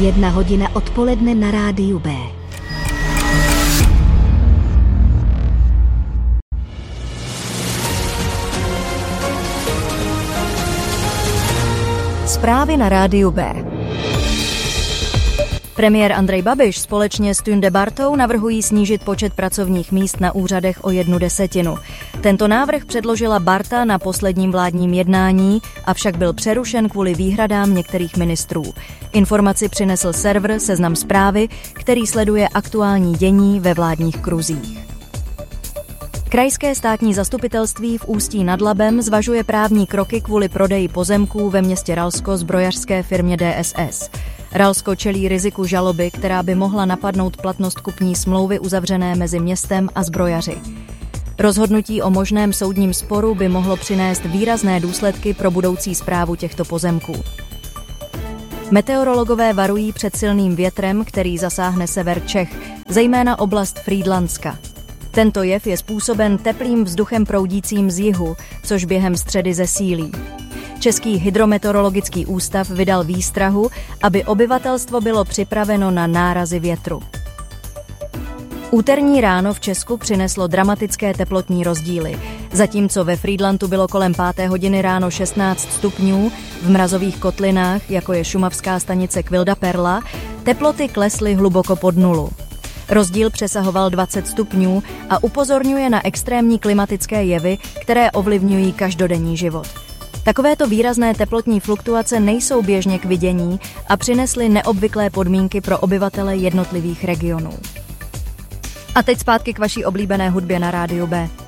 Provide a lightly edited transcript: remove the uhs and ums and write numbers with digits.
1:00 odpoledne na Rádiu B. Zprávy na Rádiu B. Premiér Andrej Babiš společně s Tunde Bartou navrhují snížit počet pracovních míst na úřadech o 1/10. Tento návrh předložila Barta na posledním vládním jednání, avšak byl přerušen kvůli výhradám některých ministrů. Informaci přinesl server Seznam Zprávy, který sleduje aktuální dění ve vládních kruzích. Krajské státní zastupitelství v Ústí nad Labem zvažuje právní kroky kvůli prodeji pozemků ve městě Ralsko zbrojařské firmě DSS. Ralsko čelí riziku žaloby, která by mohla napadnout platnost kupní smlouvy uzavřené mezi městem a zbrojaři. Rozhodnutí o možném soudním sporu by mohlo přinést výrazné důsledky pro budoucí správu těchto pozemků. Meteorologové varují před silným větrem, který zasáhne sever Čech, zejména oblast Frýdlantska. Tento jev je způsoben teplým vzduchem proudícím z jihu, což během středy zesílí. Český hydrometeorologický ústav vydal výstrahu, aby obyvatelstvo bylo připraveno na nárazy větru. Úterní ráno v Česku přineslo dramatické teplotní rozdíly. Zatímco ve Frýdlantu bylo kolem 5. hodiny ráno 16 stupňů, v mrazových kotlinách, jako je šumavská stanice Kvilda Perla, teploty klesly hluboko pod nulu. Rozdíl přesahoval 20 stupňů a upozorňuje na extrémní klimatické jevy, které ovlivňují každodenní život. Takovéto výrazné teplotní fluktuace nejsou běžně k vidění a přinesly neobvyklé podmínky pro obyvatele jednotlivých regionů. A teď zpátky k vaší oblíbené hudbě na Rádiu B.